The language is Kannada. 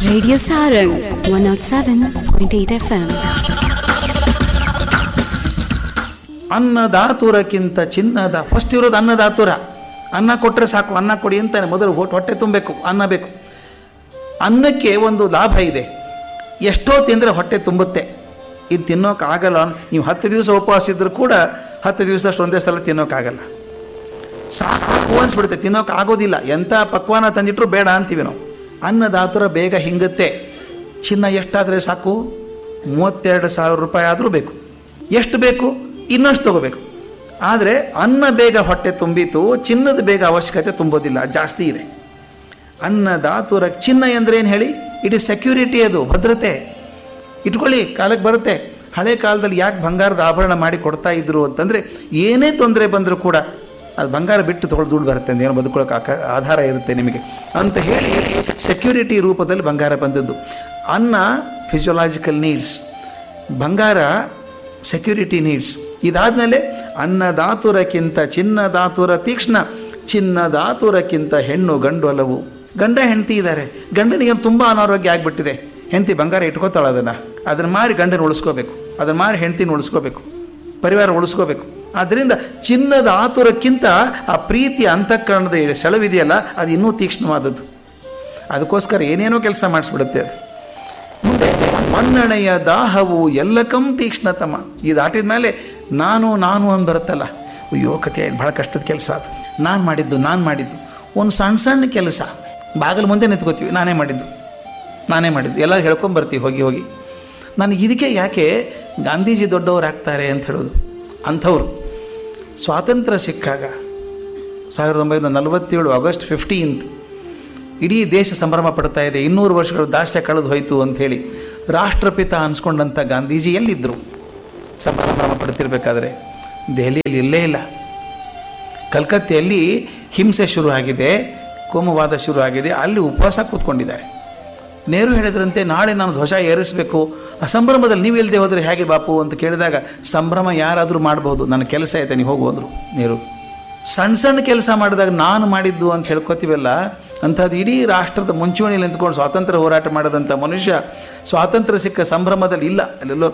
Radio Sarang 107.8 FM. ಅನ್ನದಾತುರಕ್ಕಿಂತ ಚಿನ್ನದ ಫಸ್ಟ್ ಇರೋದು ಅನ್ನದಾತುರ. ಅನ್ನ ಕೊಟ್ಟರೆ ಸಾಕು, ಅನ್ನ ಕೊಡಿ ಅಂತಾನೆ ಮೊದಲು ಹೊಟ್ಟೆ ತುಂಬಬೇಕು, ಅನ್ನ ಬೇಕು. ಅನ್ನಕ್ಕೆ ಒಂದು ಲಾಭ ಇದೆ, ಎಷ್ಟೋ ತಿಂದರೆ ಹೊಟ್ಟೆ ತುಂಬುತ್ತೆ. ಇದು ತಿನ್ನೋಕ್ಕಾಗಲ್ಲ. ನೀವು 10 ದಿವಸ ಉಪವಾಸ ಇದ್ದರೂ ಕೂಡ 10 ದಿವಸ ಅಷ್ಟು ಒಂದೇ ಸಲ ತಿನ್ನೋಕ್ಕಾಗಲ್ಲ. ಸಾಕು ಅನಿಸ್ಬಿಡುತ್ತೆ, ತಿನ್ನೋಕ್ಕಾಗೋದಿಲ್ಲ. ಎಂಥ ಪಕ್ವಾನ ತಂದಿಟ್ಟರು ಬೇಡ ಅಂತೀವಿ ನಾವು. ಅನ್ನದಾತುರ ಬೇಗ ಹಿಂಗುತ್ತೆ. ಚಿನ್ನ ಎಷ್ಟಾದರೆ ಸಾಕು? 32,000 ರೂಪಾಯಿ ಆದರೂ ಬೇಕು. ಎಷ್ಟು ಬೇಕು? ಇನ್ನಷ್ಟು ತಗೋಬೇಕು. ಆದರೆ ಅನ್ನ ಬೇಗ ಹೊಟ್ಟೆ ತುಂಬಿತು, ಚಿನ್ನದ ಬೇಗ ಅವಶ್ಯಕತೆ ತುಂಬೋದಿಲ್ಲ, ಜಾಸ್ತಿ ಇದೆ. ಅನ್ನದಾತುರ ಚಿನ್ನ ಅಂದರೆ ಏನು ಹೇಳಿ? ಇಟ್ ಈಸ್ ಸೆಕ್ಯೂರಿಟಿ, ಅದು ಭದ್ರತೆ. ಇಟ್ಕೊಳ್ಳಿ, ಕಾಲಕ್ಕೆ ಬರುತ್ತೆ. ಹಳೆ ಕಾಲದಲ್ಲಿ ಯಾಕೆ ಬಂಗಾರದ ಆಭರಣ ಮಾಡಿ ಕೊಡ್ತಾ ಇದ್ರು ಅಂತಂದರೆ, ಏನೇ ತೊಂದರೆ ಬಂದರೂ ಕೂಡ ಅದು ಬಂಗಾರ ಬಿಟ್ಟು ತೊಗೊಳ್ದು ದುಡ್ಡು ಬರುತ್ತೆ, ಏನೋ ಬದುಕೊಳ್ಳೋಕೆ ಆಧಾರ ಇರುತ್ತೆ ನಿಮಗೆ ಅಂತ ಹೇಳಿ ಸೆಕ್ಯೂರಿಟಿ ರೂಪದಲ್ಲಿ ಬಂಗಾರ ಬಂದದ್ದು. ಅನ್ನ ಫಿಸಿಯೋಲಾಜಿಕಲ್ ನೀಡ್ಸ್, ಬಂಗಾರ ಸೆಕ್ಯೂರಿಟಿ ನೀಡ್ಸ್. ಇದಾದಮೇಲೆ ಅನ್ನದಾತುರಕ್ಕಿಂತ ಚಿನ್ನದಾತುರ ತೀಕ್ಷ್ಣ, ಚಿನ್ನದಾತುರಕ್ಕಿಂತ ಹೆಣ್ಣು ಗಂಡು ಹಲವು. ಗಂಡ ಹೆಂಡತಿ ಇದ್ದಾರೆ, ಗಂಡನಿಗೆ ತುಂಬ ಅನಾರೋಗ್ಯ ಆಗಿಬಿಟ್ಟಿದೆ. ಹೆಂಡತಿ ಬಂಗಾರ ಇಟ್ಕೋತಾಳೆ, ಅದನ್ನು ಮಾರಿ ಗಂಡನ ಉಳಿಸ್ಕೋಬೇಕು, ಅದನ್ನು ಮಾರಿ ಹೆಂಡತಿನ ಉಳಿಸ್ಕೋಬೇಕು, ಪರಿವಾರ ಉಳಿಸ್ಕೋಬೇಕು. ಆದ್ದರಿಂದ ಚಿನ್ನದ ಆತುರಕ್ಕಿಂತ ಆ ಪ್ರೀತಿಯ ಅಂತಃಕರಣದ ಸೆಳವಿದೆಯಲ್ಲ, ಅದು ಇನ್ನೂ ತೀಕ್ಷ್ಣವಾದದ್ದು. ಅದಕ್ಕೋಸ್ಕರ ಏನೇನೋ ಕೆಲಸ ಮಾಡಿಸ್ಬಿಡುತ್ತೆ ಅದು. ಮುಂದೆ ಮನ್ನಣೆಯ ದಾಹವು ಎಲ್ಲಕಂ ತೀಕ್ಷ್ಣತಮ. ಇದು ದಾಟಿದ ಮೇಲೆ ನಾನು ಅಂತ ಬರುತ್ತಲ್ಲ, ಅಯ್ಯೋ ಕಥೆ ಆಯ್ತು, ಭಾಳ ಕಷ್ಟದ ಕೆಲಸ ಅದು. ನಾನು ಮಾಡಿದ್ದು ಒಂದು ಸಣ್ಣ ಕೆಲಸ, ಬಾಗಿಲು ಮುಂದೆ ನಿಂತ್ಕೋತೀವಿ, ನಾನೇ ಮಾಡಿದ್ದು ಎಲ್ಲರೂ ಹೇಳ್ಕೊಂಬರ್ತೀವಿ ಹೋಗಿ. ನನಗೆ ಇದಕ್ಕೆ ಯಾಕೆ ಗಾಂಧೀಜಿ ದೊಡ್ಡವರು ಆಗ್ತಾರೆ ಅಂತ ಹೇಳೋದು. ಅಂಥವ್ರು ಸ್ವಾತಂತ್ರ್ಯ ಸಿಕ್ಕಾಗ 1947 ಆಗಸ್ಟ್ 15 ಇಡೀ ದೇಶ ಸಂಭ್ರಮ ಪಡ್ತಾ ಇದೆ, 200 ವರ್ಷಗಳು ದಾಸ್ಯ ಕಳೆದು ಹೋಯಿತು ಅಂಥೇಳಿ ರಾಷ್ಟ್ರಪಿತ ಅನ್ಸ್ಕೊಂಡಂಥ ಗಾಂಧೀಜಿ ಎಲ್ಲಿದ್ದರು? ಸಂಭ್ರಮ ಪಡ್ತಿರ್ಬೇಕಾದ್ರೆ ದೆಹಲಿಯಲ್ಲಿ ಇಲ್ಲೇ ಇಲ್ಲ. ಕಲ್ಕತ್ತೆಯಲ್ಲಿ ಹಿಂಸೆ ಶುರು ಆಗಿದೆ, ಕೋಮುವಾದ ಶುರು ಆಗಿದೆ, ಅಲ್ಲಿ ಉಪವಾಸ ಕೂತ್ಕೊಂಡಿದ್ದಾರೆ. ನೆಹರು ಹೇಳಿದ್ರಂತೆ, ನಾಳೆ ನಾನು ಧ್ವಜ ಏರಿಸಬೇಕು, ಆ ಸಂಭ್ರಮದಲ್ಲಿ ನೀವು ಇಲ್ಲದೆ ಹೋದರೆ ಹೇಗೆ ಬಾಪು ಅಂತ ಕೇಳಿದಾಗ, ಸಂಭ್ರಮ ಯಾರಾದರೂ ಮಾಡ್ಬೋದು, ನನ್ನ ಕೆಲಸ ಐತೆ, ನೀವು ಹೋಗು ಅಂದರು ನೆಹರು. ಸಣ್ಣ ಕೆಲಸ ಮಾಡಿದಾಗ ನಾನು ಮಾಡಿದ್ದು ಅಂತ ಹೇಳ್ಕೊತೀವಲ್ಲ, ಅಂಥದ್ದು ಇಡೀ ರಾಷ್ಟ್ರದ ಮುಂಚೂಣಿಯಲ್ಲಿ ನಿಂತ್ಕೊಂಡು ಸ್ವಾತಂತ್ರ್ಯ ಹೋರಾಟ ಮಾಡಿದಂಥ ಮನುಷ್ಯ ಸ್ವಾತಂತ್ರ್ಯ ಸಿಕ್ಕ ಸಂಭ್ರಮದಲ್ಲಿ ಇಲ್ಲ, ಅಲ್ಲೆಲ್ಲೋ